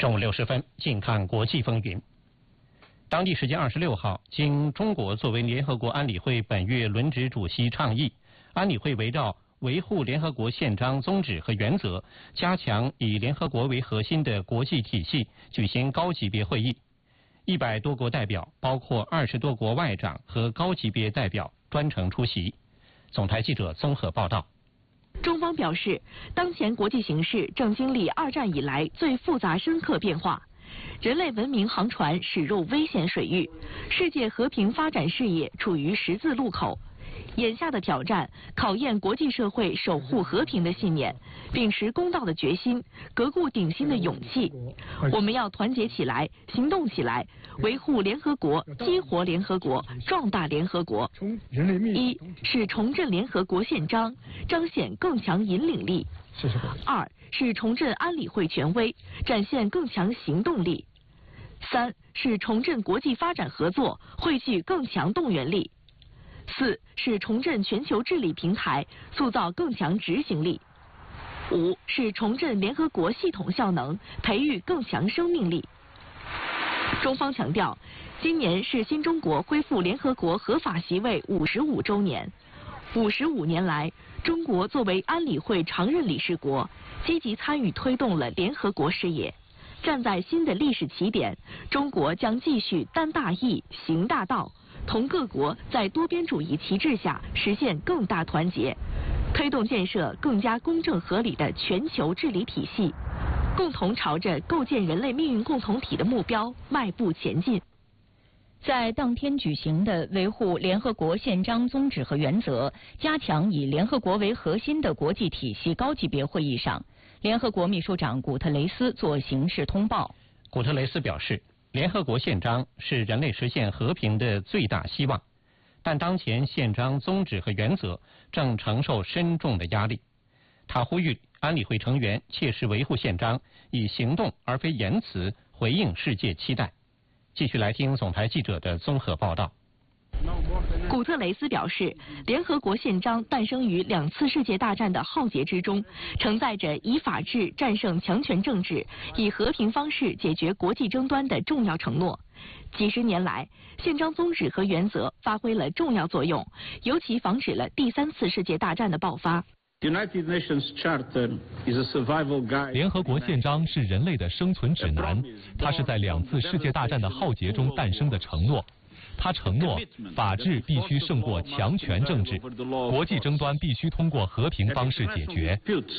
中午6时分，近看国际风云。当地时间26号，经中国作为联合国安理会本月轮值主席倡议，安理会围绕维护联合国宪章宗旨和原则，加强以联合国为核心的国际体系，举行高级别会议。100多国代表，包括20多国外长和高级别代表专程出席。总台记者综合报道。 中方表示，当前国际形势正经历2战以来最复杂深刻变化，人类文明航船驶入危险水域，世界和平发展事业处于十字路口。眼下的挑战考验国际社会守护和平的信念，秉持公道的决心，革故鼎新的勇气。我们要团结起来，行动起来，维护联合国，激活联合国，壮大联合国。一是重振联合国宪章，彰显更强引领力；2是重振安理会权威，展现更强行动力；3是重振国际发展合作，汇聚更强动员力；4是重振全球治理平台，塑造更强执行力；5是重振联合国系统效能，培育更强生命力。中方强调，今年是新中国恢复联合国合法席位55周年。55年来，中国作为安理会常任理事国，积极参与推动了联合国事业。站在新的历史起点，中国将继续担大义、行大道，同各国在多边主义旗帜下实现更大团结，推动建设更加公正合理的全球治理体系，共同朝着构建人类命运共同体的目标迈步前进。 在当天举行的维护联合国宪章宗旨和原则，加强以联合国为核心的国际体系高级别会议上，联合国秘书长古特雷斯作形式通报。 古特雷斯表示，联合国宪章是人类实现和平的最大希望，但当前宪章宗旨和原则正承受深重的压力。他呼吁安理会成员切实维护宪章，以行动而非言辞回应世界期待。继续来听总台记者的综合报道。 古特雷斯表示，联合国宪章诞生于2次世界大战的浩劫之中，承载着以法治战胜强权政治、以和平方式解决国际争端的重要承诺。几十年来，宪章宗旨和原则发挥了重要作用，尤其防止了第3次世界大战的爆发。 联合国宪章是人类的生存指南，它是在2次世界大战的浩劫中诞生的承诺。他承诺，法治必须胜过强权政治，国际争端必须通过和平方式解决。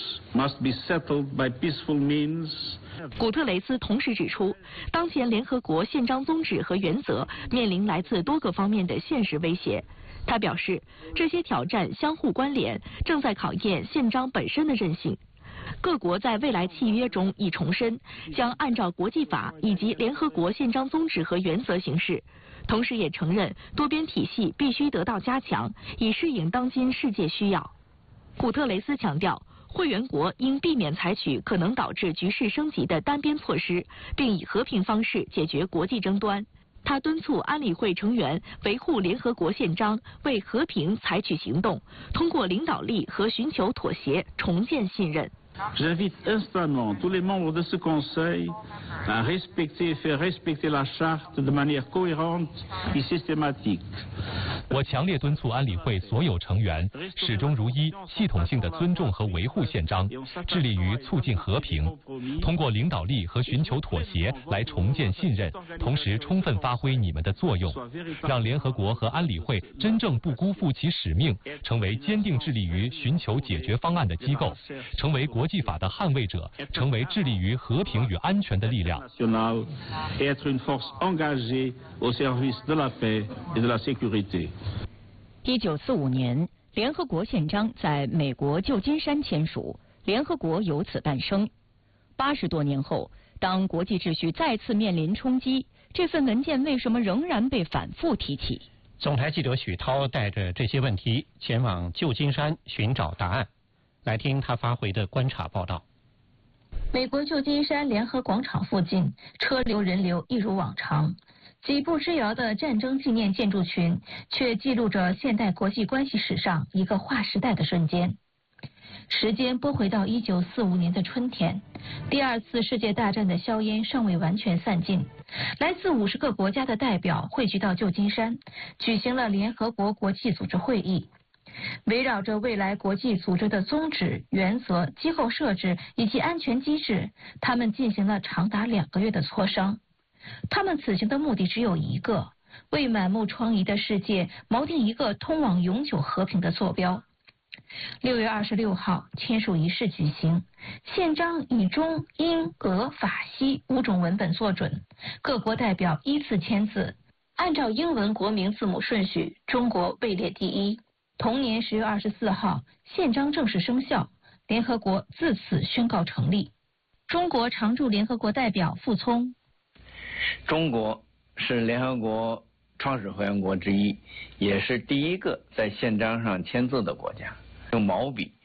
古特雷斯同时指出，当前联合国宪章宗旨和原则面临来自多个方面的现实威胁。他表示，这些挑战相互关联，正在考验宪章本身的韧性。各国在未来契约中已重申，将按照国际法以及联合国宪章宗旨和原则行事，同时也承认多边体系必须得到加强，以适应当今世界需要。古特雷斯强调，会员国应避免采取可能导致局势升级的单边措施，并以和平方式解决国际争端。他敦促安理会成员维护联合国宪章，为和平采取行动，通过领导力和寻求妥协重建信任。 J'invite instamment tous les membres de ce Conseil à respecter et faire respecter la Charte de manière cohérente et systématique. 我强烈敦促安理会所有成员始终如一、系统性的尊重和维护宪章，致力于促进和平，通过领导力和寻求妥协来重建信任，同时充分发挥你们的作用，让联合国和安理会真正不辜负其使命，成为坚定致力于寻求解决方案的机构，成为国际法的捍卫者，成为致力于和平与安全的力量。 1945年，联合国宪章在美国旧金山签署，联合国由此诞生。80多年后，当国际秩序再次面临冲击，这份文件为什么仍然被反复提起？ 总台记者许涛带着这些问题前往旧金山寻找答案。来听他发回的观察报道。 美国旧金山联合广场附近，车流人流一如往常，几步之遥的战争纪念建筑群，却记录着现代国际关系史上一个划时代的瞬间。 时间拨回到1945年的春天，第二次世界大战的硝烟尚未完全散尽，来自50个国家的代表汇聚到旧金山，举行了联合国国际组织会议。围绕着未来国际组织的宗旨、原则、机构设置以及安全机制，他们进行了长达2个月的磋商。他们此行的目的只有一个，为满目疮痍的世界锚定一个通往永久和平的坐标。6月26号，签署仪式举行，宪章以中、英、俄、法、西5种文本作准，各国代表依次签字，按照英文国名字母顺序，中国位列第一。同年10月24号，宪章正式生效，联合国自此宣告成立。中国常驻联合国代表傅聪： 中国是联合国创始会员国之一，也是第一个在宪章上签字的国家。用毛笔